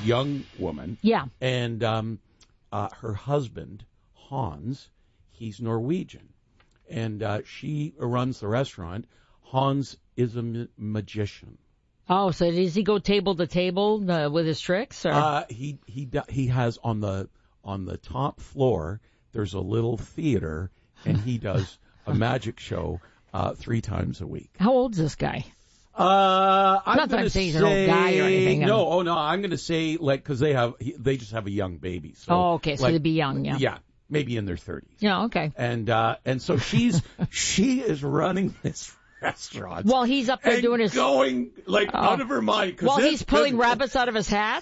young woman. Yeah. And her husband, Hans, he's Norwegian. And she runs the restaurant. Hans is a magician. Oh, so does he go table to table with his tricks? Or? He has on the top floor, there's a little theater, and he does a magic show 3 times a week. How old's this guy? I'm going to say he's an old guy or anything. No, I'm going to say because they just have a young baby. So, okay, so they'd be young, yeah. Yeah, maybe in their 30s. Yeah, okay. And so she is running this restaurant. Well, he's up there doing his going out of her mind. While he's pulling rabbits out of his hat.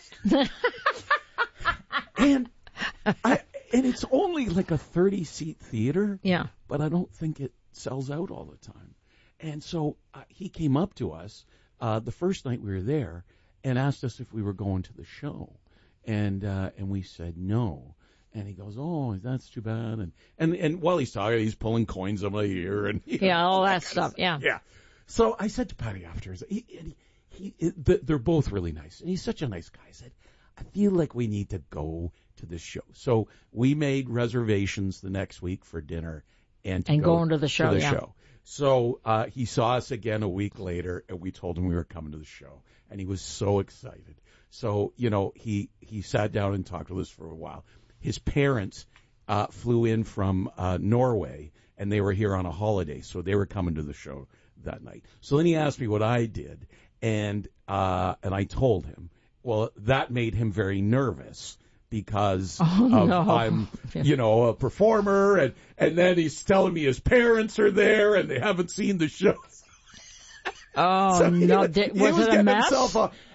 and it's only like a 30-seat theater. Yeah. But I don't think it sells out all the time. And so he came up to us the first night we were there and asked us if we were going to the show, and we said no. And he goes, "Oh, that's too bad." And while he's talking, he's pulling coins out of my ear and all that stuff. Yeah. Yeah. So I said to Patty afterwards, they're both really nice, and he's such a nice guy. I said, "I feel like we need to go to this show." So we made reservations the next week for dinner and going to the show. Show. So he saw us again a week later, and we told him we were coming to the show, and he was so excited. So, he sat down and talked with us for a while. His parents flew in from Norway, and they were here on a holiday, so they were coming to the show that night. So then he asked me what I did, and I told him. Well, that made him very nervous. Because I'm, a performer, and then he's telling me his parents are there and they haven't seen the show. Oh, so no. Was it a mess? So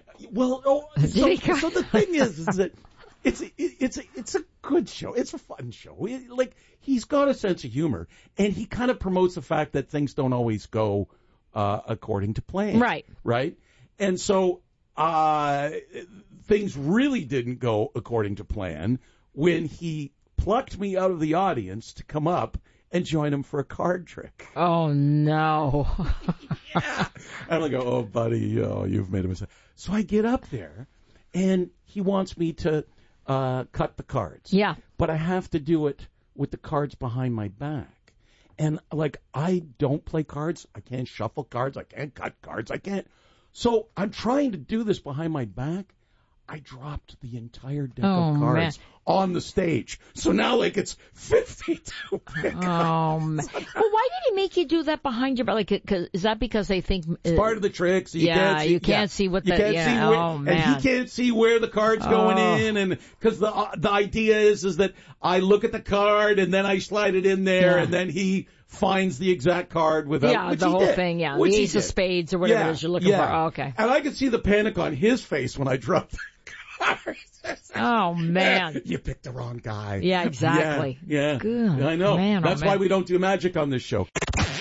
the thing is that it's a good show. It's a fun show. He's got a sense of humor, and he kind of promotes the fact that things don't always go according to plan. Right. Right? And so things really didn't go according to plan when he plucked me out of the audience to come up and join him for a card trick. Oh, no. Yeah. And I go, "Oh, buddy, you've made a mistake." So I get up there, and he wants me to cut the cards. Yeah. But I have to do it with the cards behind my back. And, I don't play cards. I can't shuffle cards. I can't cut cards. I can't. So I'm trying to do this behind my back. I dropped the entire deck of cards on the stage. So now, it's 52 pick. Oh, man. Well, why did he make you do that behind your back? Is that because they think... it's part of the trick. So you can't see what the... oh, man. And he can't see where the card's going in. And because the idea is that I look at the card, and then I slide it in there, and then he finds the exact card without... the whole thing, the ace of spades or whatever it is you're looking for. Oh, okay. And I could see the panic on his face when I dropped the cards. Oh, man. You picked the wrong guy. Yeah, exactly. Yeah. Good. I know. Man, That's why we don't do magic on this show.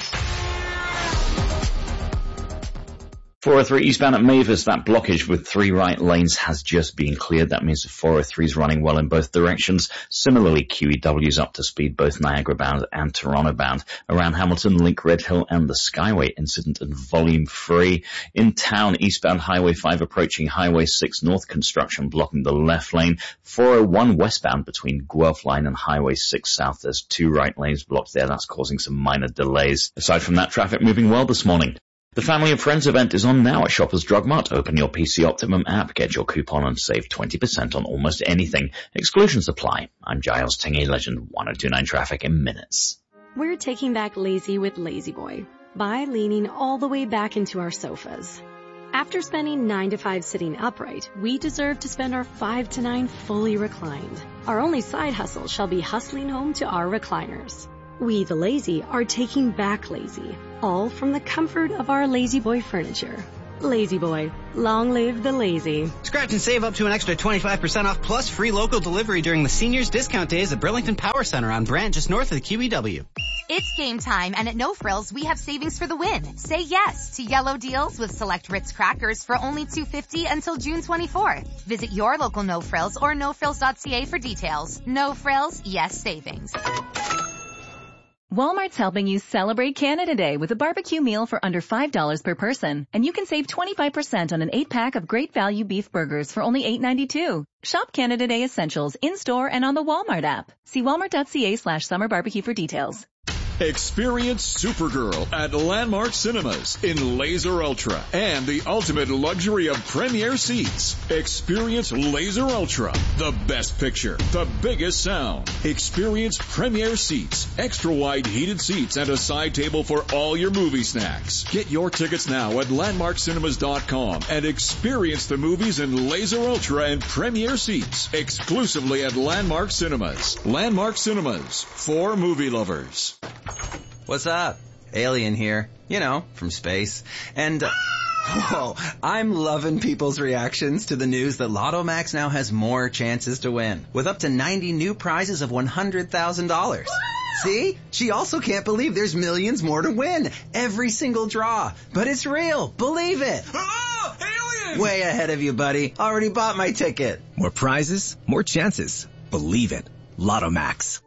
403 eastbound at Mavis, that blockage with 3 right lanes has just been cleared. That means the 403 is running well in both directions. Similarly, QEW's up to speed, both Niagara bound and Toronto bound. Around Hamilton, Link, Red Hill and the Skyway incident and volume free. In town, eastbound Highway 5 approaching Highway 6 north, construction blocking the left lane. 401 westbound between Guelph Line and Highway 6 south. There's 2 right lanes blocked there. That's causing some minor delays. Aside from that, traffic moving well this morning. The Family and Friends event is on now at Shoppers Drug Mart. Open your PC Optimum app, get your coupon and save 20% on almost anything. Exclusions apply. I'm Giles Tingy, Legend 1029 traffic in minutes. We're taking back lazy with Lazy Boy by leaning all the way back into our sofas. After spending 9 to 5 sitting upright, we deserve to spend our 5 to 9 fully reclined. Our only side hustle shall be hustling home to our recliners. We, the lazy, are taking back lazy, all from the comfort of our Lazy Boy furniture. Lazy Boy, long live the lazy. Scratch and save up to an extra 25% off plus free local delivery during the Seniors Discount Days at Burlington Power Center on Brant, just north of the QEW. It's game time, and at No Frills, we have savings for the win. Say yes to yellow deals with select Ritz crackers for only $2.50 until June 24th. Visit your local No Frills or nofrills.ca for details. No Frills, yes savings. Walmart's helping you celebrate Canada Day with a barbecue meal for under $5 per person. And you can save 25% on an 8-pack of great value beef burgers for only $8.92. Shop Canada Day Essentials in-store and on the Walmart app. See walmart.ca/summer barbecue for details. Experience Supergirl at Landmark Cinemas in Laser Ultra and the ultimate luxury of premier seats. Experience Laser Ultra, the best picture, the biggest sound. Experience premier seats, extra wide heated seats, and a side table for all your movie snacks. Get your tickets now at landmarkcinemas.com and experience the movies in Laser Ultra and premier seats exclusively at Landmark Cinemas. Landmark Cinemas, for movie lovers. What's up? Alien here. You know, from space. And, whoa, I'm loving people's reactions to the news that Lotto Max now has more chances to win, with up to 90 new prizes of $100,000. See? She also can't believe there's millions more to win. Every single draw. But it's real. Believe it. Oh, alien! Way ahead of you, buddy. Already bought my ticket. More prizes, more chances. Believe it. Lotto Max.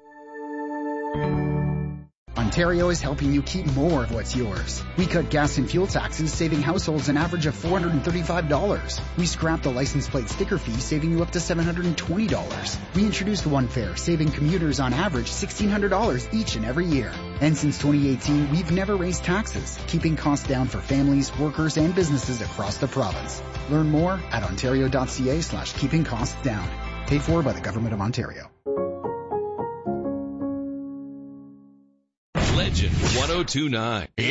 Ontario is helping you keep more of what's yours. We cut gas and fuel taxes, saving households an average of $435. We scrapped the license plate sticker fee, saving you up to $720. We introduced One Fare, saving commuters on average $1,600 each and every year. And since 2018, we've never raised taxes, keeping costs down for families, workers, and businesses across the province. Learn more at ontario.ca/keeping costs down. Paid for by the Government of Ontario. Legend 1029.